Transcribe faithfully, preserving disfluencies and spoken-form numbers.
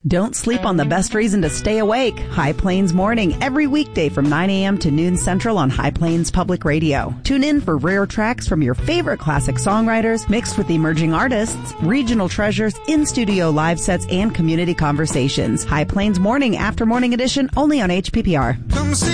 Don't sleep on the best reason to stay awake. High Plains Morning, every weekday from nine a.m. to noon Central on High Plains Public Radio. Tune in for rare tracks from your favorite classic songwriters, mixed with emerging artists, regional treasures, in-studio live sets, and community conversations. High Plains Morning, after morning edition, only on H P P R.